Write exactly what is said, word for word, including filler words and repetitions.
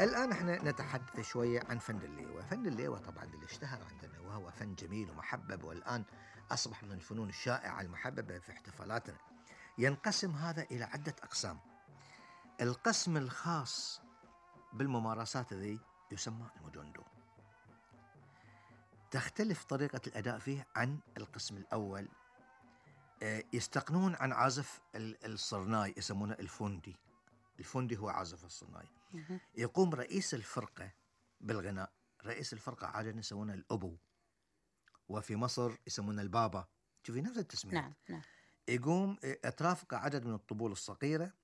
الآن احنا نتحدث شوية عن فن الليوة. فن الليوة طبعا اللي اشتهر عندنا وهو فن جميل ومحبب، والآن أصبح من الفنون الشائعة المحببة في احتفالاتنا. ينقسم هذا إلى عدة أقسام. القسم الخاص بالممارسات ذي يسمى المجندو. تختلف طريقة الأداء فيه عن القسم الأول. آه، يستقنون عن عازف ال- الصرناي، يسمونه الفوندي. الفوندي هو عازف الصرناي. مهم. يقوم رئيس الفرقة بالغناء. رئيس الفرقة عادة يسمونه الأبو، وفي مصر يسمونه البابا. شوفي نفس التسميات. نعم نعم. يقوم آه، أترافقه عدد من الطبول الصغيرة